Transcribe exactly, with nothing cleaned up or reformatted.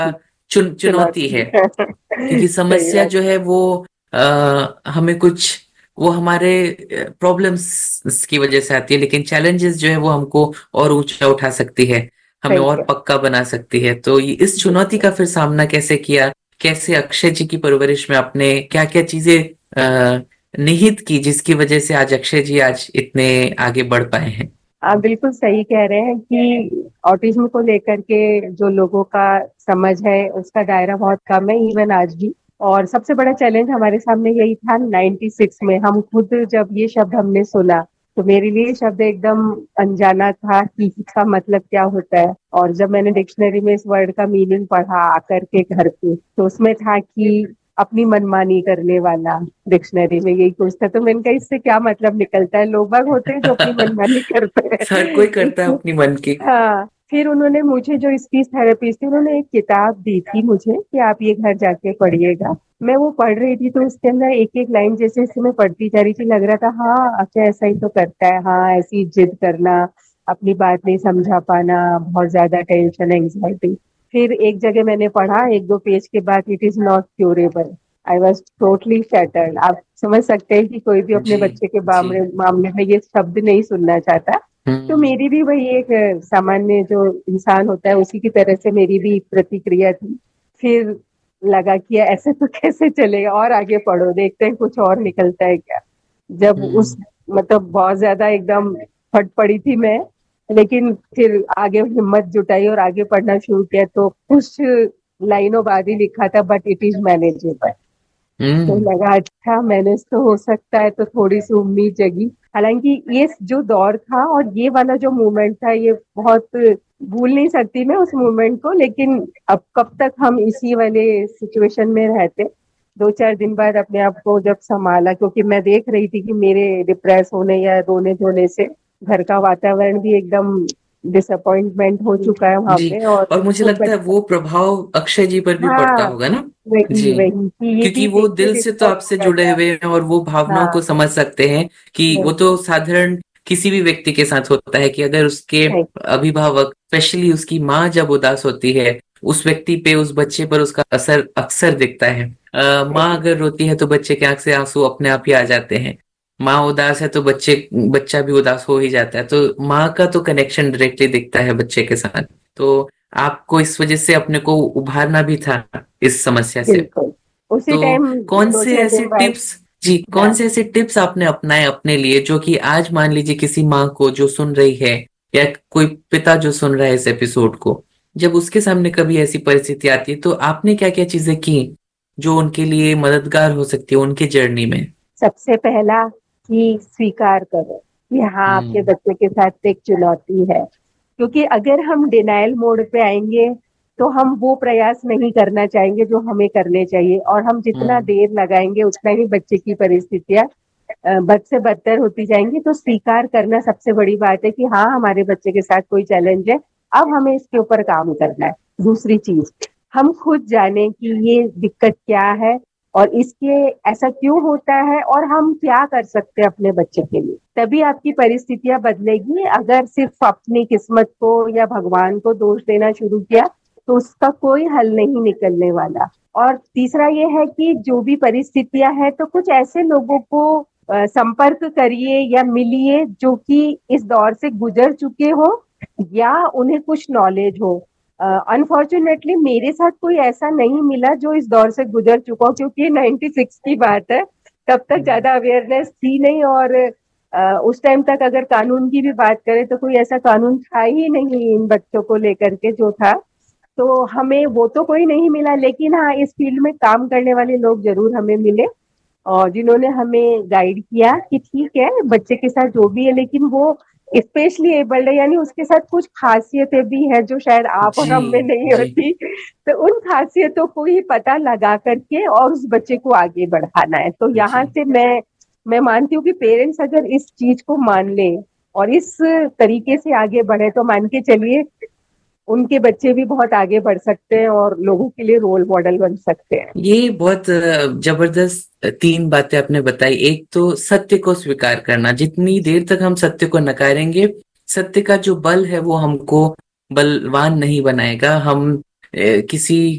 चुन चुनौती चुनौती है, है। क्योंकि सही समस्या बात। जो है वो आ, हमें कुछ, वो हमारे प्रॉब्लम्स की वजह से आती है, लेकिन चैलेंजेस जो है वो हमको और ऊंचा उठा सकती है, हमें सही और क्या। पक्का बना सकती है। तो ये- इस चुनौती का फिर सामना कैसे किया, कैसे अक्षय जी की परवरिश में आपने क्या क्या चीजें अ, निहित की जिसकी वजह से आज अक्षय जी आज इतने आगे बढ़ पाए हैं? आप बिल्कुल सही कह रहे हैं कि ऑटिज्म को लेकर के जो लोगों का समझ है उसका दायरा बहुत कम है, इवन आज भी। और सबसे बड़ा चैलेंज हमारे सामने यही था छियानवे में। हम खुद जब ये शब्द हमने सुना तो मेरे लिए ये शब्द एकदम अनजाना था कि इसका मतलब क्या होता है। और जब मैंने डिक्शनरी में इस वर्ड का मीनिंग पढ़ा आकर के घर पे, तो उसमें था कि अपनी मनमानी करने वाला। डिक्शनरी में यही कुछ था, तो मैंने कहा इससे क्या मतलब निकलता है, लोग बाग होते हैं जो अपनी मनमानी करते हर कोई हैं। करता है अपनी मन की। हाँ, फिर उन्होंने मुझे, जो स्पीच थेरेपिस्ट थी, उन्होंने एक किताब दी थी मुझे कि आप ये घर जाके पढ़िएगा। मैं वो पढ़ रही थी तो उसके अंदर एक एक लाइन जैसे जैसे मैं पढ़ती जा रही थी लग रहा था हाँ अच्छा ऐसा ही तो करता है, हाँ ऐसी जिद करना, अपनी बात नहीं समझा पाना, बहुत ज्यादा टेंशन एंग्जाइटी। फिर एक जगह मैंने पढ़ा एक दो पेज के बाद, it is not curable. I was totally shattered. आप समझ सकते हैं कि कोई भी अपने जी बच्चे के जी। मामले मामले में ये शब्द नहीं सुनना चाहता। तो हम्म। मेरी भी वही एक अ, सामान्य जो इंसान होता है उसी की तरह से मेरी भी प्रतिक्रिया थी। फिर लगा कि ऐसे तो कैसे चलेगा, और आगे पढ़ो देखते हैं कुछ और निकलता है क्या। जब उस, हम्म। मतलब बहुत ज्यादा एकदम फट पड़ी थी मैं, लेकिन फिर आगे हिम्मत जुटाई और आगे पढ़ना शुरू किया तो कुछ लाइनों बाद ही लिखा था बट इट इज मैनेजेबल। तो हम्म। लगा अच्छा मैनेज तो हो सकता है, तो थोड़ी सी उम्मीद जगी। हालांकि ये जो दौर था और ये वाला जो मूवमेंट था ये बहुत भूल नहीं सकती मैं उस मूवमेंट को। लेकिन अब कब तक हम इसी वाले सिचुएशन में रहते। दो चार दिन बाद अपने आप को जब संभाला, क्योंकि मैं देख रही थी कि मेरे डिप्रेस होने या रोने धोने से घर का वातावरण भी एकदम डिसअपॉइंटमेंट हो चुका है वहां जी। पे। और और मुझे खुद लगता है बच्चा, वो प्रभाव अक्षय जी पर भी पड़ता हाँ होगा ना। वही जी। वही कि ये क्योंकि भी वो देखिए दिल से तो डिस्टर्ब आपसे होना जुड़े था। हुए हैं और वो भावनाओं हाँ को समझ सकते हैं कि वो बिल्कुल। तो साधारण किसी भी व्यक्ति के साथ होता है कि अगर उसके सही। अभिभावक, स्पेशली उसकी माँ जब उदास होती है, उस व्यक्ति पे, उस बच्चे पर उसका असर अक्सर दिखता है। अ, माँ सही। अगर रोती है तो बच्चे की आंख से आंसू अपने आप ही आ जाते हैं। माँ उदास है तो बच्चे बच्चा भी उदास हो ही जाता है। तो माँ का तो कनेक्शन डायरेक्टली दिखता है बच्चे के साथ। तो आपको इस वजह से अपने को उभारना भी था इस समस्या से। बिल्कुल उसी तो टाइम कौन दो से चार ऐसे दिन बाद। टिप्स, जी, कौन हाँ। से ऐसे टिप्स आपने अपनाए अपने लिए, जो कि आज मान लीजिए किसी माँ को जो सुन रही है, या कोई पिता जो सुन रहा है इस एपिसोड को, जब उसके सामने कभी ऐसी परिस्थिति आती है तो आपने क्या क्या चीजें की जो उनके लिए मददगार हो सकती है उनकी जर्नी में? सबसे पहला कि स्वीकार करो कि हाँ आपके हम्म। बच्चे के साथ एक चुनौती है। क्योंकि अगर हम डिनायल मोड पे आएंगे तो हम वो प्रयास नहीं करना चाहेंगे जो हमें करने चाहिए, और हम जितना हम्म। देर लगाएंगे उतना ही बच्चे की परिस्थितियां अ, बद से बदतर होती जाएंगी। तो स्वीकार करना सबसे बड़ी बात है कि हाँ हमारे बच्चे के साथ कोई चैलेंज है, अब हमें इसके ऊपर काम करना है। दूसरी चीज, हम खुद जाने कि ये दिक्कत क्या है और इसके ऐसा क्यों होता है और हम क्या कर सकते हैं अपने बच्चे के लिए, तभी आपकी परिस्थितियां बदलेगी। अगर सिर्फ अपनी किस्मत को या भगवान को दोष देना शुरू किया तो उसका कोई हल नहीं निकलने वाला। और तीसरा ये है कि जो भी परिस्थितियां हैं तो कुछ ऐसे लोगों को अ, संपर्क करिए या मिलिए जो कि इस दौर से गुजर चुके हो या उन्हें कुछ नॉलेज हो। अनफॉर्चुनेटली मेरे साथ कोई ऐसा नहीं मिला जो इस दौर से गुजर चुका हो, क्योंकि नाइन्टी सिक्स की बात है, तब तक ज्यादा अवेयरनेस थी नहीं। और अ, उस टाइम तक अगर कानून की भी बात करें तो कोई ऐसा कानून था ही नहीं इन बच्चों को लेकर के जो था। तो हमें वो तो कोई नहीं मिला, लेकिन हाँ इस फील्ड में काम करने वाले लोग जरूर हमें मिले और जिन्होंने हमें गाइड किया कि ठीक है बच्चे के साथ जो भी है लेकिन वो स्पेशली एबल्ड है, यानी उसके साथ कुछ खासियतें भी है जो शायद आप और जी हम में नहीं जी। होती। तो उन खासियतों को ही पता लगा करके और उस बच्चे को आगे बढ़ाना है। तो यहाँ जी से मैं मैं मानती हूँ कि पेरेंट्स अगर इस चीज को मान ले और इस तरीके से आगे बढ़े तो मान के चलिए उनके बच्चे भी बहुत आगे बढ़ सकते हैं और लोगों के लिए रोल मॉडल बन सकते हैं। ये बहुत अ, जबरदस्त तीन बातें आपने बताई। एक तो सत्य को स्वीकार करना, जितनी देर तक हम सत्य को नकारेंगे, सत्य का जो बल है वो हमको बलवान नहीं बनाएगा। हम अ, किसी